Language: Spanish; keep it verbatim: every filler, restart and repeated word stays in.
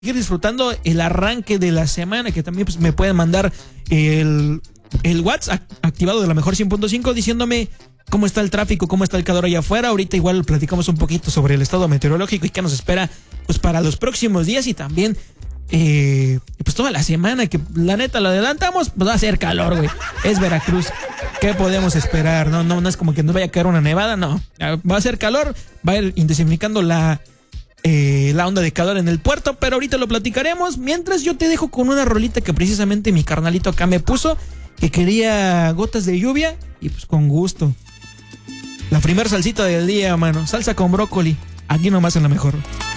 ir disfrutando el arranque de la semana, que también pues, me pueden mandar el, el WhatsApp activado de la mejor cien punto cinco diciéndome cómo está el tráfico, cómo está el calor allá afuera. Ahorita igual platicamos un poquito sobre el estado meteorológico y qué nos espera pues para los próximos días y también eh, pues toda la semana, que la neta lo adelantamos, pues va a ser calor, güey. Es Veracruz. ¿Qué podemos esperar? No, no, no es como que nos vaya a caer una nevada, no. Va a ser calor, va a ir intensificando la, eh, la onda de calor en el puerto, pero ahorita lo platicaremos. Mientras yo te dejo con una rolita que precisamente mi carnalito acá me puso, que quería gotas de lluvia y pues con gusto. La primer salsita del día, mano. Salsa con brócoli. Aquí nomás en la mejor.